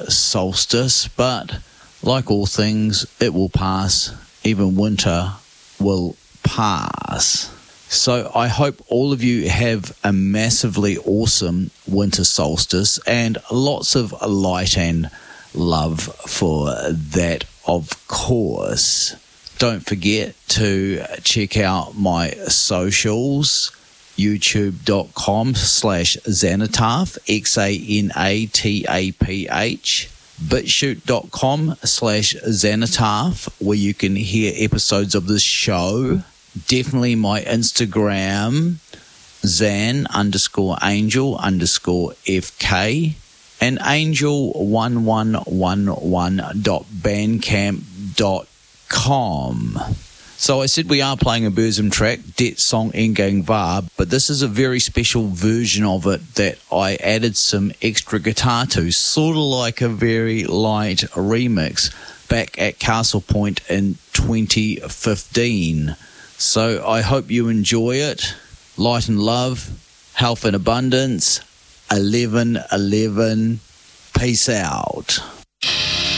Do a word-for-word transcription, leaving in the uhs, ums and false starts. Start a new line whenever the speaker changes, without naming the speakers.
winter solstice, but like all things, it will pass. Even winter will pass. So I hope all of you have a massively awesome winter solstice and lots of light and love for that, of course. Don't forget to check out my socials, youtube.com slash Xanataph, X A N A T A P H, bitshoot.com slash Xanataph, where you can hear episodes of this show. Definitely my Instagram, Xan underscore angel underscore F K, and angel one one one one dot bandcamp dot com. So I said we are playing a Burzum track, Det Song En Gang Var, but this is a very special version of it that I added some extra guitar to, sort of like a very light remix back at Castle Point in twenty fifteen. So I hope you enjoy it. Light and love, health and abundance, eleven eleven. Peace out.